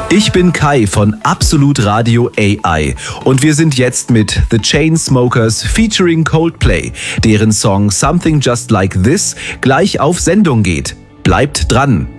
Ich bin Kai von Absolut Radio AI und wir sind jetzt mit The Chainsmokers featuring Coldplay, deren Song Something Just Like This gleich auf Sendung geht. Bleibt dran!